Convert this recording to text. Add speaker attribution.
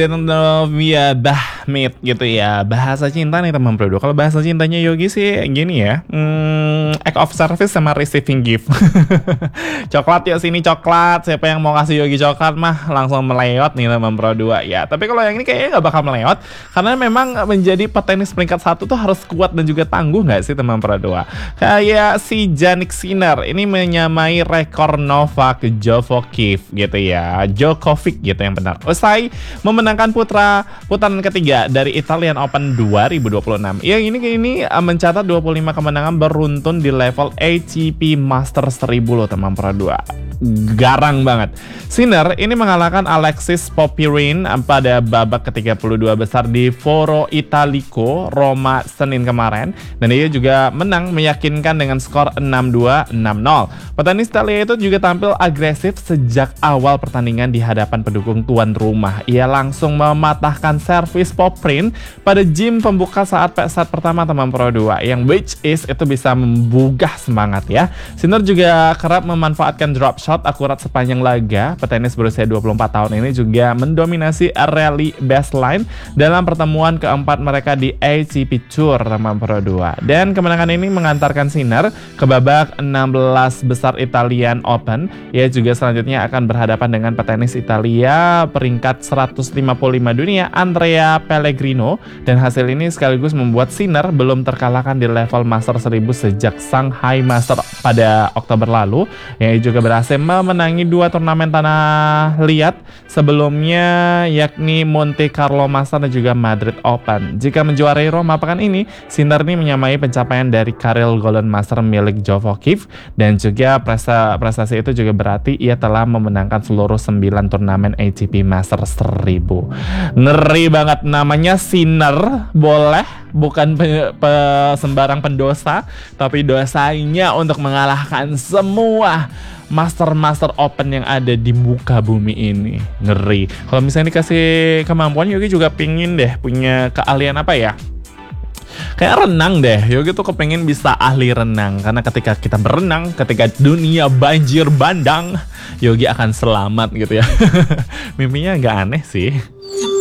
Speaker 1: Ya Bahmit gitu ya. Bahasa cinta nih teman bro. Kalau bahasa cintanya Yogi sih gini ya, act of service sama receiving gift. Coklat ya sini coklat. Siapa yang mau kasih Yogi coklat mah langsung meleot nih teman bro 2 ya. Tapi kalau yang ini kayaknya nggak bakal meleot, karena memang menjadi petenis peringkat 1 tuh harus kuat dan juga tangguh nggak sih teman bro 2. Kayak si Jannik Sinner ini menyamai rekor Novak Djokovic gitu ya. Djokovic gitu yang benar. Usai memenangkan putaran ketiga dari Italian Open 2026. Yang ini mencatat 25 kemenangan beruntun di level ATP Masters 1000 loh teman pro 2. Garang banget. Sinner ini mengalahkan Alexis Popyrin pada babak ke-32 besar di Foro Italico, Roma, Senin kemarin. Dan dia juga menang meyakinkan dengan skor 6-2, 6-0. Petenis Italia itu juga tampil agresif sejak awal pertandingan di hadapan pendukung tuan rumah. Ia langsung mematahkan servis Popyrin pada game pembuka saat set pertama teman pro 2, yang which is itu bisa menggugah semangat ya. Sinner juga kerap memanfaatkan drop shot akurat sepanjang laga. Petenis berusia 24 tahun ini juga mendominasi rally baseline dalam pertemuan keempat mereka di ATP Tour teman pro 2. Dan kemenangan ini mengantarkan Sinner ke babak 16 besar Italian Open. Ia juga selanjutnya akan berhadapan dengan petenis Italia peringkat 155 dunia Andrea Pellegrino, dan hasil ini sekaligus membuat Sinner belum terkalahkan di level Master 1000 sejak Shanghai Master pada Oktober lalu, yang juga berhasil memenangi 2 turnamen tanah liat sebelumnya, yakni Monte Carlo Master dan juga Madrid Open. Jika menjuarai Roma pekan ini, Sinner ini menyamai pencapaian dari karir Golden Master milik Djokovic, dan juga prestasi itu juga berarti ia telah memenangkan seluruh 9 turnamen ATP Master 1000. Ngeri banget, namanya Sinner, boleh bukan sembarang pendosa, tapi dosanya untuk mengalahkan semua Master Open yang ada di muka bumi ini. Ngeri. Kalau misalnya dikasih kemampuan, Yogi juga pingin deh punya keahlian apa ya? Kayak renang deh. Yogi tuh kepengen bisa ahli renang, karena ketika kita berenang, ketika dunia banjir bandang, Yogi akan selamat gitu ya. Mimpinya agak aneh sih.